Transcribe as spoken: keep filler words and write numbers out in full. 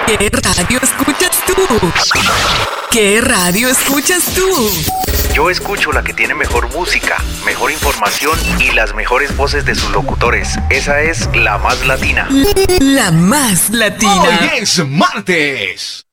¿Qué radio escuchas tú? ¿Qué radio escuchas tú? Yo escucho la que tiene mejor música, mejor información y las mejores voces de sus locutores. Esa es La Más Latina. La Más Latina. Hoy es martes.